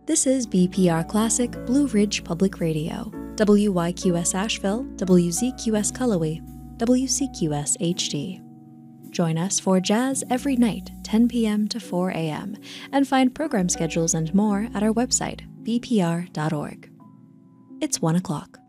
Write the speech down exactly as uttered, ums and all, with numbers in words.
This is B P R Classic Blue Ridge Public Radio, W Y Q S Asheville, W Z Q S Cullowhee, W C Q S H D. Join us for jazz every night, ten p.m. to four a.m., and find program schedules and more at our website, b p r dot org. It's one o'clock.